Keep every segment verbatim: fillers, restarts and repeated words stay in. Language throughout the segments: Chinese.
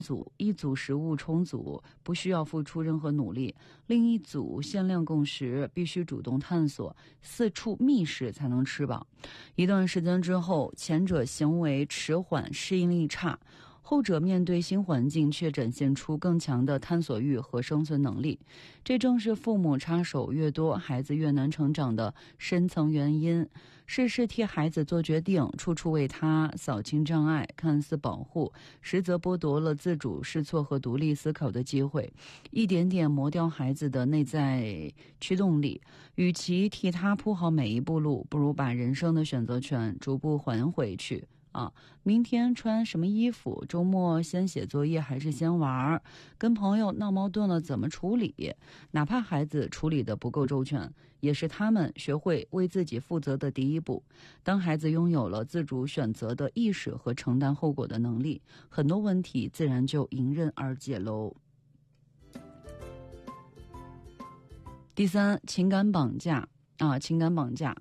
组一组食物充足，不需要付出任何努力，另一组限量供食，必须主动探索，四处觅食才能吃饱。一段时间之后，前者行为迟缓，适应力差，后者面对新环境却展现出更强的探索欲和生存能力。这正是父母插手越多，孩子越难成长的深层原因。事事替孩子做决定，处处为他扫清障碍，看似保护，实则剥夺了自主试错和独立思考的机会，一点点磨掉孩子的内在驱动力。与其替他铺好每一步路，不如把人生的选择权逐步还回去。啊，明天穿什么衣服？周末先写作业还是先玩？跟朋友闹矛盾了怎么处理？哪怕孩子处理得不够周全，也是他们学会为自己负责的第一步。当孩子拥有了自主选择的意识和承担后果的能力，很多问题自然就迎刃而解喽。第三，情感绑架啊，情感绑架。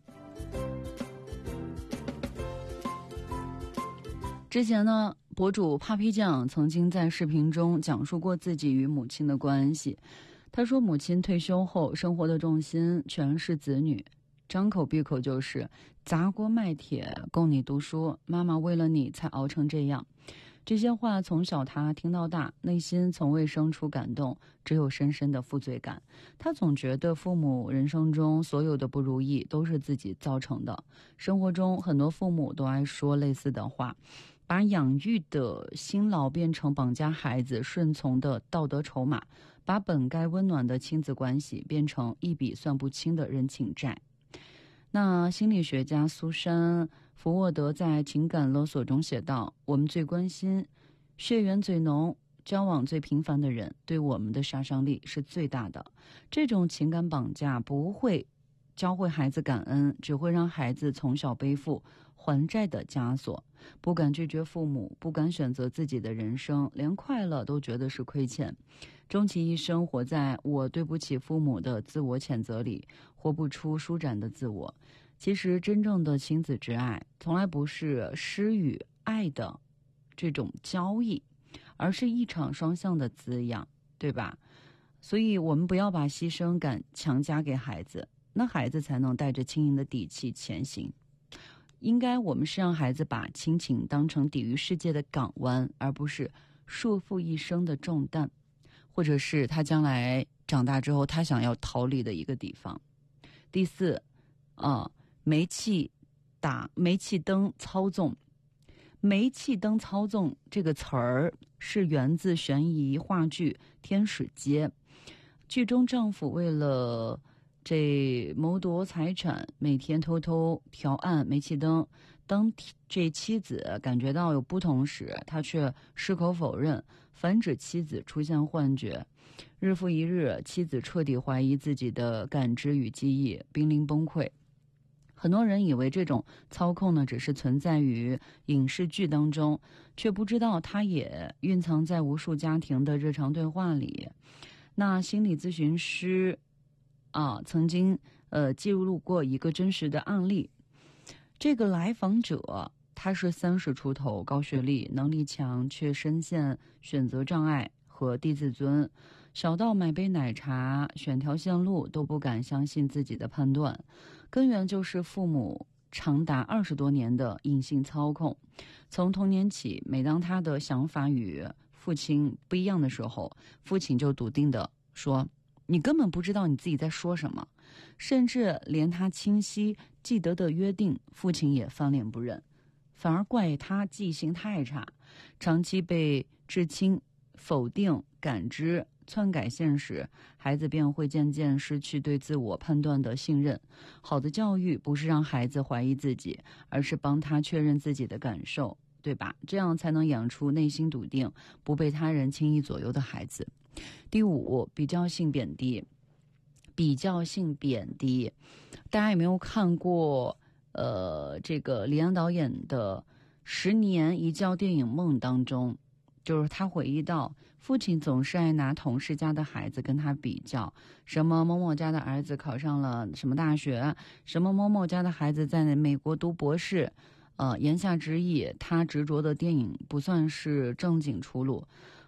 之前呢，博主 Papi 酱曾经在视频中讲述过自己与母亲的关系。他说，母亲退休后，生活的重心全是子女，张口闭口就是砸锅卖铁供你读书，妈妈为了你才熬成这样。这些话从小他听到大，内心从未生出感动，只有深深的负罪感。他总觉得父母人生中所有的不如意都是自己造成的。生活中很多父母都爱说类似的话，把养育的辛劳变成绑架孩子顺从的道德筹码，把本该温暖的亲子关系变成一笔算不清的人情债。那心理学家苏珊·福沃德在《情感勒索》中写道，我们最关心、血缘最浓、交往最频繁的人，对我们的杀伤力是最大的。这种情感绑架不会教会孩子感恩，只会让孩子从小背负还债的枷锁，不敢拒绝父母，不敢选择自己的人生，连快乐都觉得是亏欠。终其一生活在我对不起父母的自我谴责里，活不出舒展的自我。其实真正的亲子之爱从来不是施与爱的这种交易，而是一场双向的滋养，对吧？所以我们不要把牺牲感强加给孩子，那孩子才能带着轻盈的底气前行。应该我们是让孩子把亲情当成抵御世界的港湾，而不是束缚一生的重担，或者是他将来长大之后他想要逃离的一个地方。第四，呃，煤气打煤气灯操纵。煤气灯操纵这个词儿是源自悬疑话剧《天使街》。剧中丈夫为了这谋夺财产，每天偷偷调暗煤气灯。当这妻子感觉到有不同时，他却矢口否认，反指妻子出现幻觉。日复一日，妻子彻底怀疑自己的感知与记忆，濒临崩溃。很多人以为这种操控呢，只是存在于影视剧当中，却不知道它也蕴藏在无数家庭的日常对话里。那心理咨询师啊，曾经呃记录过一个真实的案例。这个来访者他是三十出头，高学历，能力强，却深陷选择障碍和低自尊，小到买杯奶茶、选条线路都不敢相信自己的判断，根源就是父母长达二十多年的隐性操控。从童年起，每当他的想法与父亲不一样的时候，父亲就笃定地说，你根本不知道你自己在说什么，甚至连他清晰记得的约定，父亲也翻脸不认，反而怪他记性太差。长期被至亲否定、感知、篡改现实，孩子便会渐渐失去对自我判断的信任。好的教育不是让孩子怀疑自己，而是帮他确认自己的感受，对吧？这样才能养出内心笃定、不被他人轻易左右的孩子。第五，比较性贬低。比较性贬低，大家有没有看过呃，这个李安导演的《十年一觉电影梦》当中，就是他回忆到，父亲总是爱拿同事家的孩子跟他比较，什么某某家的儿子考上了什么大学，什么某某家的孩子在美国读博士。呃，言下之意，他执着的电影不算是正经出路。